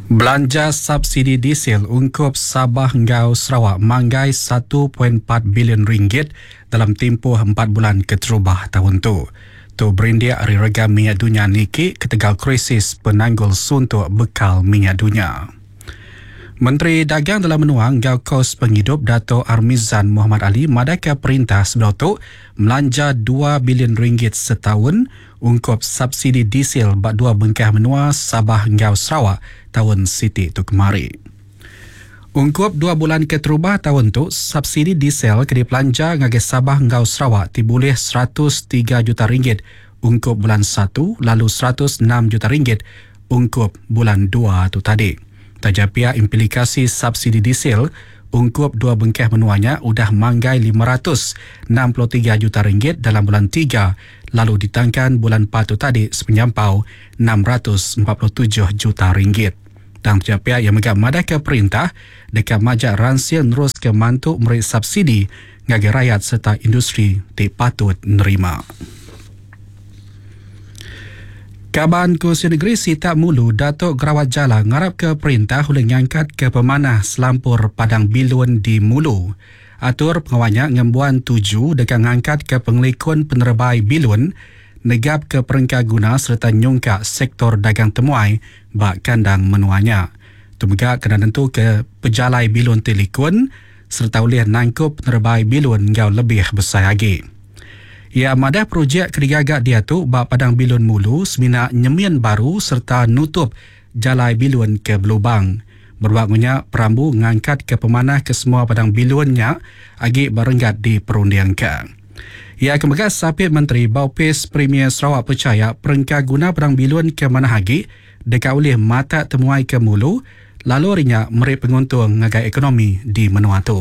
Belanja subsidi diesel ungkup Sabah Ngau Sarawak manggai 1.4 bilion ringgit dalam tempoh 4 bulan keterubah tahun tu. Tu berindia hari rega minyak dunia Niki ketegal krisis penanggul suntuk bekal minyak dunia. Menteri Dagang dalam menuang Ngau Kos Penghidup Dato' Armizan Muhammad Ali madaka perintah sebelum tu melanja 2 bilion ringgit setahun ungkup subsidi diesel bak dua bengkah menua Sabah Ngau Sarawak tahun Siti tu kemari. Ungkup 2 bulan keterubah tahun tu, subsidi diesel kena belanja ngagai Sabah Ngau Sarawak tiboleh 103 juta ringgit ungkup bulan 1 lalu 106 juta ringgit ungkup bulan 2 tu tadi. Tajapia implikasi subsidi diesel ungkup 2 bengkah menuanya udah manggai 563 juta ringgit dalam bulan 3 lalu ditangkan bulan 4 tu tadi sepenyampau 647 juta ringgit. Dan tajapia yang megak madaka perintah dekat majak ransil nerus ke mantuk merik subsidi ngagai rakyat serta industri patut nerima. Kaban Kursi Negeri Sita Mulu Datuk Gerawat Jala ngarap ke perintah oleh ngangkat ke pemanah selampur Padang Bilun di Mulu. Atur pengawalnya ngembuan 7 dekat ngangkat ke pengelikun penerebai Bilun negap ke perengkah guna serta nyungkak sektor dagang temuai bak kandang menuanya. Tumegak kena tentu ke pejalai Bilun Telikun serta oleh nangkup penerebai Bilun ngau lebih besar lagi. Ia madah projek kerigagak dia tu bak Padang Bilun Mulu semina nyemian baru serta nutup jalai Bilun ke Belubang. Berwaktunya perambu ngangkat ke pemanah ke semua Padang Bilunnya agi berenggat di perundiangkan. Ia kemegas sapit Menteri Baupis Premier Sarawak percaya perengkah guna Padang Bilun ke mana hagi dekat oleh mata temuai ke Mulu lalu rinya merik penguntung ngagai ekonomi di menua tu.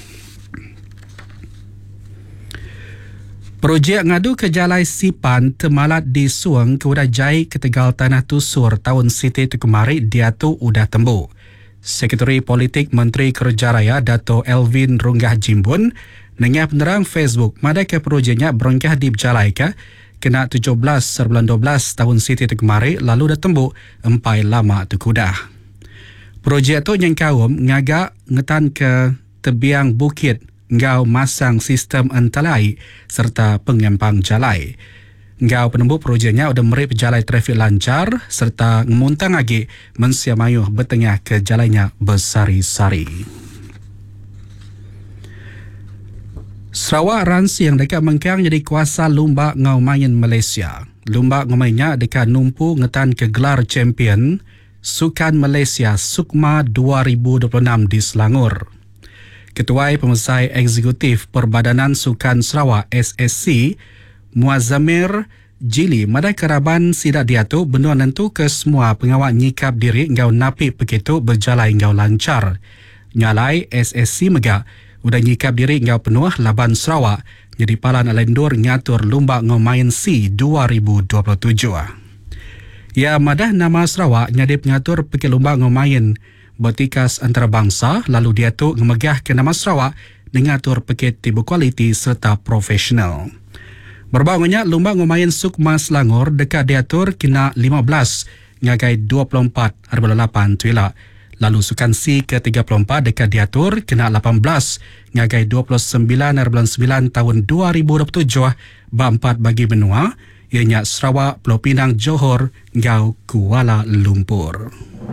Projek ngadu ke Jalai Sipan temalat di Suang ke Udah Jai ke Tegal Tanah Tusur tahun Siti tu kemari dia tu udah tembuk. Sekretari Politik Menteri Kerja Raya Dato' Elvin Runggah Jimbun nengah penerang Facebook madaka projeknya berengkah di Jalai ke kena 17/12 tahun Siti tu kemari lalu dah tembuk empai lama tu kudah. Projek tu yang kaum ngagak ngetan ke tebiang bukit Ngau masang sistem entalai serta pengempang jalai. Ngau penembuk projeknya udah meri pejalai trafik lancar serta ngemuntang lagi mensiamayuh bertengah ke jalainya bersari-sari. Sarawak Ransi yang dekat Mengkang jadi kuasa Lumba Ngau Main Malaysia. Lumba Ngau Mainnya dekat numpu ngetan ke gelar champion Sukan Malaysia Sukma 2026 di Selangor. Ketua Pemesai Eksekutif Perbadanan Sukan Sarawak SSC Muazzamir Jili madai keraban sidak dia tu benua nentu ke semua pengawal nyikap diri ngau napi begitu berjalan ngau lancar. Nyalai SSC megak udah nyikap diri ngau penuh laban Sarawak jadi palan alendur ngatur Lumba Ngau Main C 2027. Ya madah nama Sarawak nyadi pengatur pergi Lumba Ngau Main bertikas antarabangsa lalu dia tu ngemegah ke nama Sarawak mengatur paket tiba kualiti serta profesional. Berbangunnya Lumba Ngau Main Sukma Selangor dekat diatur kena 15 ngagai 24/8 tuila. Lalu Sukan C ke-34 dekat diatur kena 18 ngagai 29/9 tahun 2027 4 bagi benua ianya Sarawak, Pulau Pinang, Johor, Ngau Kuala Lumpur.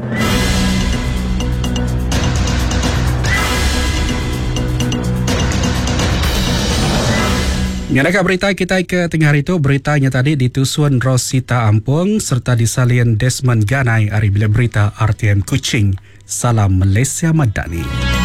Nyadakah berita kita ke tengah hari itu, beritanya tadi ditusun Rosita Ampung serta disalin Desmond Ganai hari bila berita RTM Kuching. Salam Malaysia Madani.